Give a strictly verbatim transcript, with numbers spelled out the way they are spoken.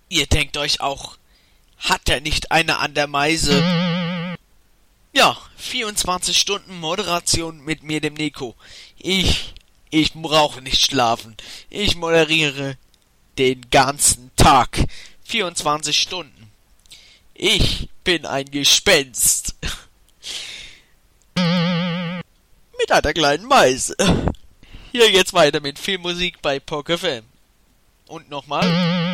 Ihr denkt euch auch, hat er nicht eine an der Meise? Ja, vierundzwanzig Stunden Moderation mit mir, dem Nico. Ich, ich brauche nicht schlafen. Ich moderiere den ganzen Tag. vierundzwanzig Stunden. Ich bin ein Gespenst. Mit einer kleinen Meise. Hier geht's weiter mit viel Musik bei P O C F M. Und nochmal.